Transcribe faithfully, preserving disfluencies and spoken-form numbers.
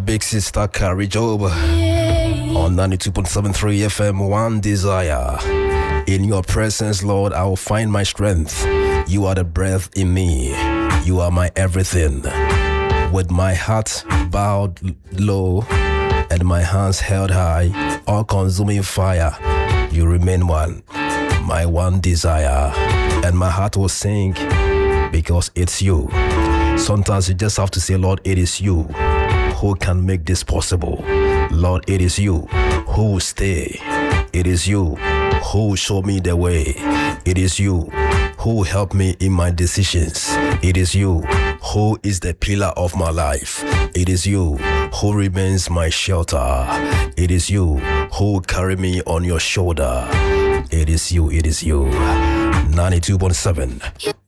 big sister Carrie Job on ninety-two point seven three F M. One desire. In your presence, Lord, I will find my strength. You are the breath in me. You are my everything. With my heart bowed low and my hands held high, all-consuming fire, you remain one, my one desire. And my heart will sing because it's you. Sometimes you just have to say, Lord, it is you who can make this possible. Lord, it is you who will stay. It is you who will show me the way. It is you who will help me in my decisions. It is you who is the pillar of my life. It is you who remains my shelter. It is you who will carry me on your shoulder. It is you, it is you. ninety-two point seven